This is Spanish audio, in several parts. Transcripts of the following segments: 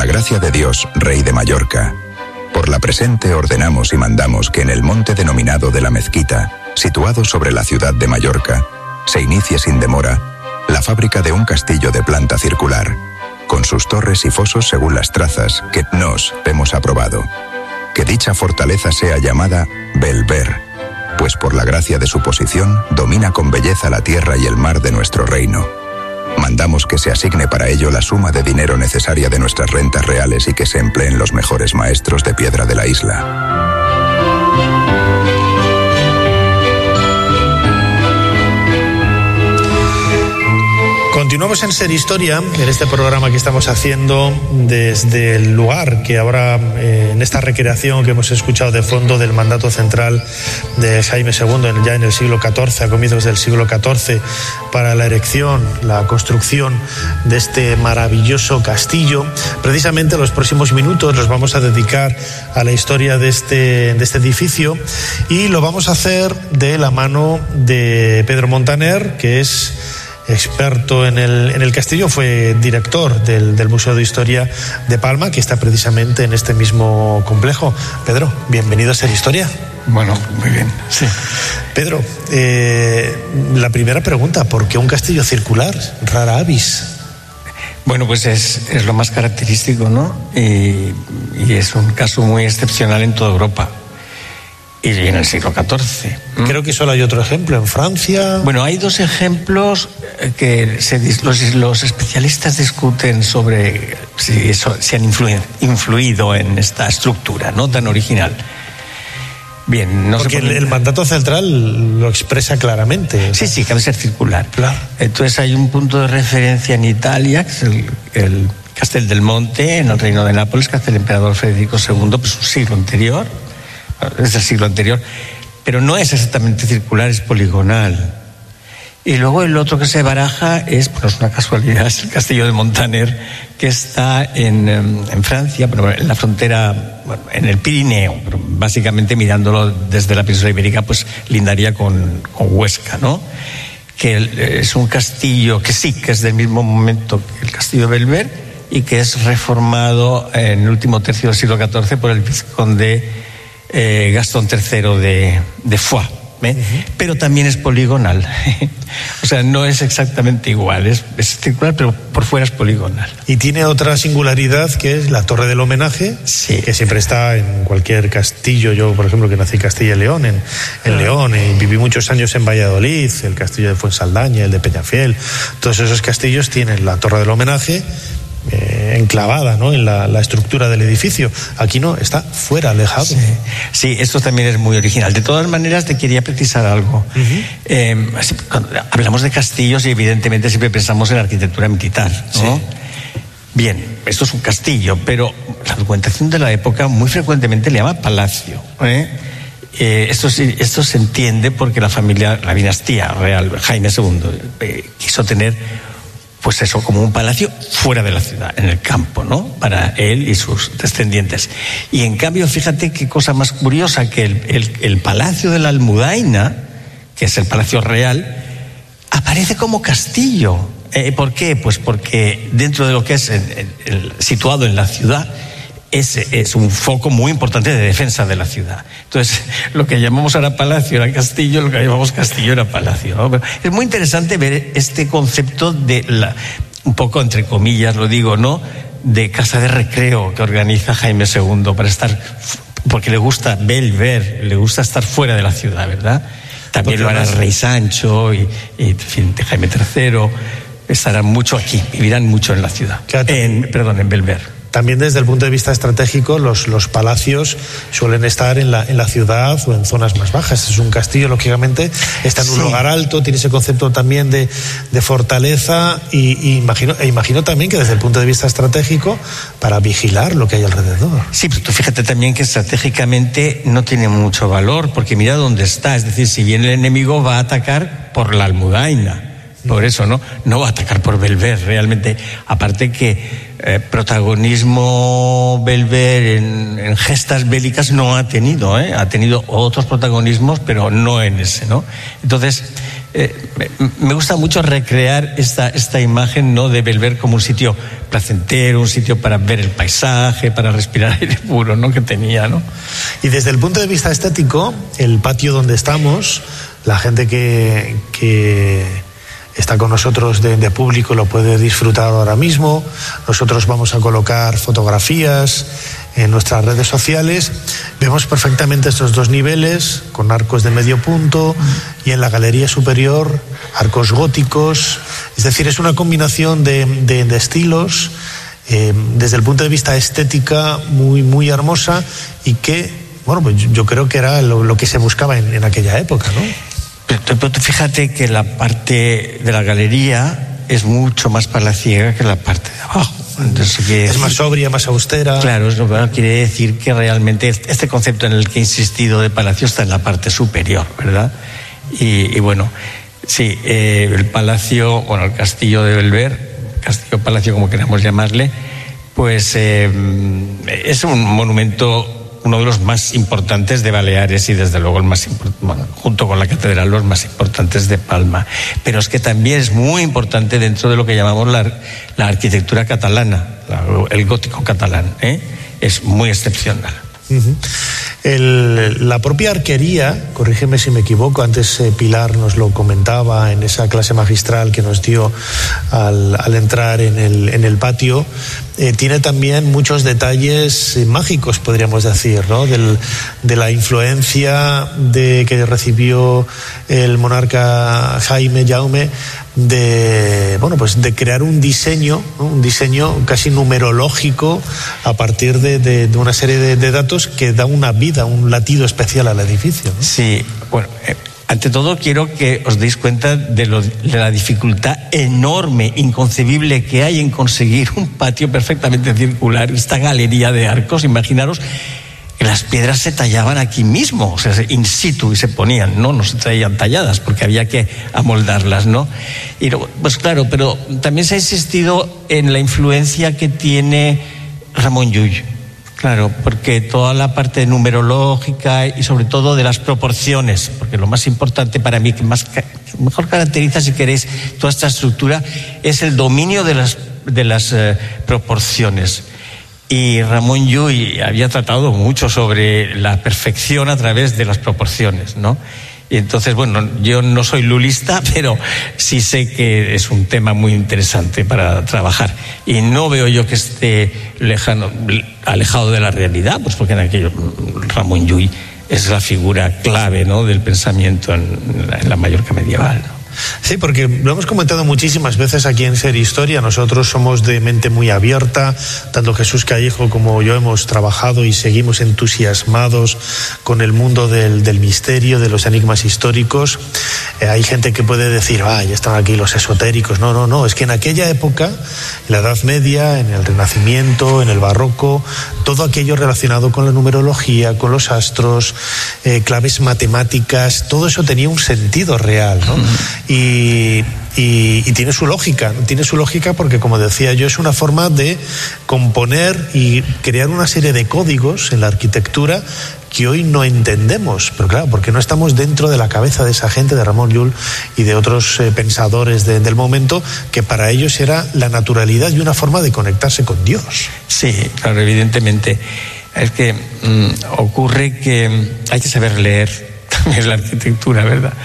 la gracia de Dios, Rey de Mallorca, por la presente ordenamos y mandamos que en el monte denominado de la Mezquita, situado sobre la ciudad de Mallorca, se inicie sin demora la fábrica de un castillo de planta circular, con sus torres y fosos según las trazas que nos hemos aprobado. Que dicha fortaleza sea llamada Belver, pues por la gracia de su posición domina con belleza la tierra y el mar de nuestro reino. Mandamos que se asigne para ello la suma de dinero necesaria de nuestras rentas reales y que se empleen los mejores maestros de piedra de la isla. Continuamos en Ser Historia, en este programa que estamos haciendo desde el lugar que ahora, en esta recreación que hemos escuchado de fondo del mandato central de Jaime II, ya en el siglo XIV, a comienzos del siglo XIV, para la erección, la construcción de este maravilloso castillo. Precisamente los próximos minutos los vamos a dedicar a la historia de este edificio, y lo vamos a hacer de la mano de Pedro Montaner, que es experto en el castillo, fue director del Museo de Historia de Palma, que está precisamente en este mismo complejo. Pedro, bienvenido a Ser Historia. Bueno, muy bien, sí. Pedro, la primera pregunta, ¿por qué un castillo circular? Rara avis. Bueno, pues es lo más característico, ¿no? Y es un caso muy excepcional en toda Europa. Y en el siglo XIV. Creo que solo hay otro ejemplo en Francia. Bueno, hay dos ejemplos que los especialistas discuten sobre si han influido en esta estructura, ¿no?, tan original. Bien, no porque el mandato central lo expresa claramente. Sí, que debe ser circular. Claro. Entonces hay un punto de referencia en Italia, que es el Castel del Monte, en el Reino de Nápoles, que hace el emperador Federico II, pues un siglo anterior. Es del siglo anterior, pero no es exactamente circular, es poligonal. Y luego el otro que se baraja es una casualidad, es el castillo de Montaner, que está en Francia, pero en la frontera, en el Pirineo, pero básicamente mirándolo desde la península ibérica, pues lindaría con Huesca, ¿no? Que es un castillo que sí, que es del mismo momento que el castillo de Belver, y que es reformado en el último tercio del siglo XIV por el vizconde Gastón III de Foix, pero también es poligonal. O sea, no es exactamente igual, es circular, pero por fuera es poligonal. Y tiene otra singularidad, que es la Torre del Homenaje, sí, que siempre está en cualquier castillo. Yo, por ejemplo, que nací en Castilla y León, en León, y viví muchos años en Valladolid, el castillo de Fuensaldaña, el de Peñafiel, todos esos castillos tienen la Torre del Homenaje enclavada, ¿no?, en la estructura del edificio. Aquí no, está fuera, alejado. Sí, esto también es muy original. De todas maneras, te quería precisar algo. Cuando hablamos de castillos, y evidentemente siempre pensamos en arquitectura militar, ¿no? Sí. Bien, esto es un castillo, pero la documentación de la época muy frecuentemente le llama palacio, Esto se entiende porque la dinastía real, Jaime II, quiso tener pues eso, como un palacio fuera de la ciudad, en el campo, ¿no?, para él y sus descendientes. Y en cambio, fíjate qué cosa más curiosa, que el Palacio de la Almudaina, que es el palacio real, aparece como castillo. ¿Por qué? Pues porque dentro de lo que es situado en la ciudad, es un foco muy importante de defensa de la ciudad. Entonces, lo que llamamos ahora palacio era castillo, lo que llamamos castillo era palacio, ¿no? Pero es muy interesante ver este concepto un poco entre comillas lo digo, ¿no?, de casa de recreo que organiza Jaime II para estar, porque le gusta ver, le gusta estar fuera de la ciudad, ¿verdad? También lo hará el rey Sancho y en fin, Jaime III estarán mucho aquí, vivirán mucho en la ciudad, en Belver. También desde el punto de vista estratégico, los palacios suelen estar en la ciudad o en zonas más bajas. Es un castillo, lógicamente, está en un lugar alto, tiene ese concepto también de fortaleza, y imagino también que desde el punto de vista estratégico, para vigilar lo que hay alrededor. Sí, pero tú fíjate también que estratégicamente no tiene mucho valor, porque mira dónde está. Es decir, si bien el enemigo va a atacar por la Almudaina, por eso, no va a atacar por Belver, realmente. Aparte que protagonismo Belver en gestas bélicas no ha tenido, ha tenido otros protagonismos, pero no en ese, ¿no? Entonces, me gusta mucho recrear esta imagen, ¿no?, de Belver como un sitio placentero, un sitio para ver el paisaje, para respirar aire puro, ¿no?, que tenía, ¿no? Y desde el punto de vista estético, el patio donde estamos, la gente que está con nosotros de público lo puede disfrutar ahora mismo. Nosotros vamos a colocar fotografías en nuestras redes sociales. Vemos perfectamente estos dos niveles con arcos de medio punto y en la galería superior arcos góticos. Es decir, es una combinación de estilos desde el punto de vista estética muy, muy hermosa y que, bueno, pues yo creo que era lo que se buscaba en aquella época, ¿no? Pero fíjate que la parte de la galería es mucho más palaciega que la parte de abajo. Entonces, es más sobria, más austera. Claro, eso quiere decir que realmente este concepto en el que he insistido de palacio está en la parte superior, ¿verdad? Y bueno, sí, el palacio, bueno, el castillo de Belver, castillo-palacio como queramos llamarle, pues es un monumento, uno de los más importantes de Baleares y desde luego el más bueno, junto con la catedral, los más importantes de Palma. Pero es que también es muy importante dentro de lo que llamamos la arquitectura catalana, el gótico catalán, es muy excepcional. Uh-huh. La propia arquería, corrígeme si me equivoco, antes Pilar nos lo comentaba en esa clase magistral que nos dio al entrar en el patio, tiene también muchos detalles mágicos, podríamos decir, ¿no? De la influencia que recibió el monarca Jaime Jaume de crear un diseño, ¿no? Un diseño casi numerológico a partir de una serie de datos que da una vida, un latido especial al edificio, ¿no? Sí, bueno, ante todo quiero que os deis cuenta de la dificultad enorme, inconcebible que hay en conseguir un patio perfectamente circular, esta galería de arcos. Imaginaros que las piedras se tallaban aquí mismo, o sea, in situ, y se ponían, no se traían talladas porque había que amoldarlas, ¿no? Y pues claro, pero también se ha insistido en la influencia que tiene Ramon Llull. Claro, porque toda la parte numerológica y sobre todo de las proporciones, porque lo más importante para mí, que mejor caracteriza, si queréis, toda esta estructura, es el dominio de las proporciones. Y Ramon Llull había tratado mucho sobre la perfección a través de las proporciones, ¿no? Y entonces, bueno, yo no soy lulista, pero sí sé que es un tema muy interesante para trabajar. Y no veo yo que esté alejado de la realidad, pues porque en aquello Ramon Llull es la figura clave, ¿no?, del pensamiento en la Mallorca medieval, ¿no? Sí, porque lo hemos comentado muchísimas veces aquí en Ser Historia. Nosotros somos de mente muy abierta, tanto Jesús Callejo como yo hemos trabajado y seguimos entusiasmados con el mundo del misterio, de los enigmas históricos. Hay gente que puede decir, ya están aquí los esotéricos. No, es que en aquella época, en la Edad Media, en el Renacimiento, en el Barroco, todo aquello relacionado con la numerología, con los astros, claves matemáticas, todo eso tenía un sentido real, ¿no? Y tiene su lógica porque, como decía yo, es una forma de componer y crear una serie de códigos en la arquitectura que hoy no entendemos, pero claro, porque no estamos dentro de la cabeza de esa gente, de Ramon Llull y de otros pensadores del momento, que para ellos era la naturalidad y una forma de conectarse con Dios. Sí, claro, evidentemente. Es que ocurre que hay que saber leer también la arquitectura, ¿verdad?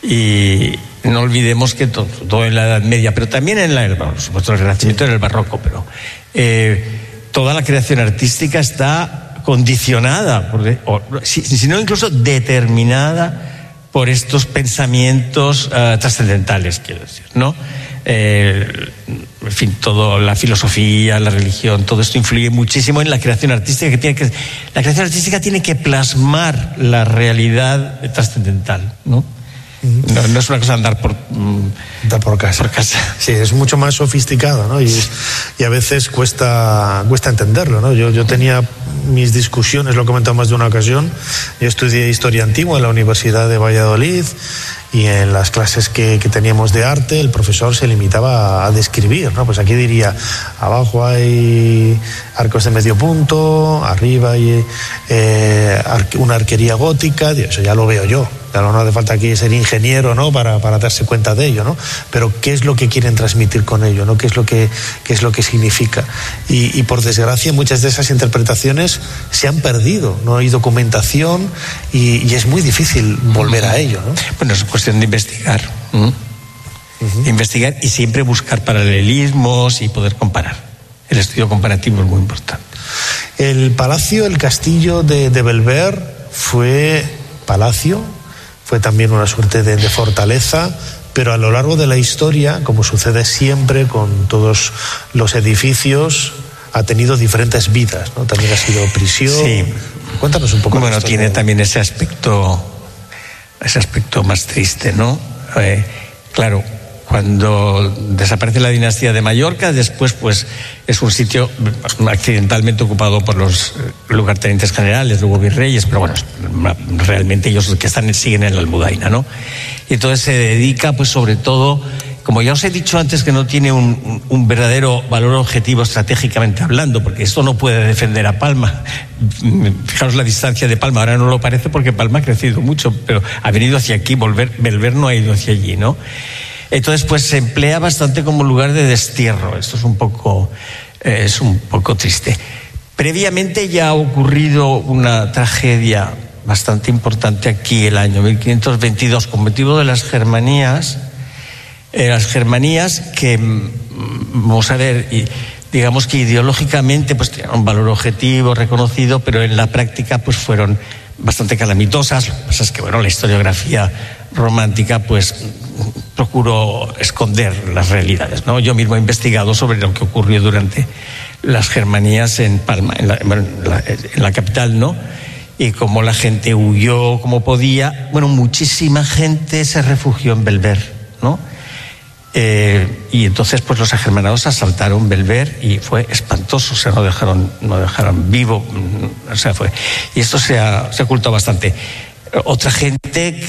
Y no olvidemos que todo en la Edad Media, pero también por supuesto, el Renacimiento, en el Barroco, pero toda la creación artística está condicionada, si no incluso determinada por estos pensamientos trascendentales, quiero decir, ¿no? En fin, toda la filosofía, la religión, todo esto influye muchísimo en la creación artística, la creación artística tiene que plasmar la realidad trascendental, ¿no? No es una cosa andar por casa. Sí, es mucho más sofisticado, ¿no? Y a veces cuesta entenderlo, ¿no? Yo tenía mis discusiones, lo he comentado más de una ocasión. Yo estudié Historia Antigua en la Universidad de Valladolid, y en las clases que teníamos de arte el profesor se limitaba a describir, ¿no? Pues aquí diría, abajo hay arcos de medio punto, arriba hay una arquería gótica. Eso ya lo veo yo. Claro, no hace falta aquí ser ingeniero, ¿no? para darse cuenta de ello, ¿no? Pero ¿qué es lo que quieren transmitir con ello, ¿no? ¿Qué es lo que significa? Y por desgracia muchas de esas interpretaciones se han perdido, no hay documentación y es muy difícil volver a ello, ¿no? Bueno, es cuestión de investigar. Investigar y siempre buscar paralelismos y poder comparar. El estudio comparativo es muy importante. El castillo de Belver fue palacio, fue también una suerte de fortaleza, pero a lo largo de la historia, como sucede siempre con todos los edificios, ha tenido diferentes vidas, ¿no? También ha sido prisión. Sí. Cuéntanos un poco. Bueno, tiene también ese aspecto más triste, ¿no? Claro, cuando desaparece la dinastía de Mallorca, después pues es un sitio accidentalmente ocupado por los lugartenientes generales, luego virreyes, pero bueno, realmente ellos que siguen en la Almudaina, ¿no? Y entonces se dedica pues sobre todo, como ya os he dicho antes, que no tiene un verdadero valor objetivo estratégicamente hablando, porque esto no puede defender a Palma. Fijaros la distancia de Palma, ahora no lo parece porque Palma ha crecido mucho, pero ha venido hacia aquí, Belver no ha ido hacia allí, ¿no? Entonces, pues se emplea bastante como lugar de destierro. Esto es un poco triste. Previamente ya ha ocurrido una tragedia bastante importante aquí el año 1522 con motivo de las Germanías. Las Germanías que, vamos a ver, digamos que ideológicamente pues tenían un valor objetivo reconocido, pero en la práctica pues fueron bastante calamitosas. Lo que pasa es que, bueno, la historiografía romántica pues procuró esconder las realidades, ¿no? Yo mismo he investigado sobre lo que ocurrió durante las Germanías en Palma, en la capital, ¿no? Y cómo la gente huyó como podía. Bueno, muchísima gente se refugió en Belver, ¿no? Y entonces pues los agermanados asaltaron Belver y fue espantoso, o sea, no dejaron vivo, o sea, y esto se ha ocultado bastante. Otra gente que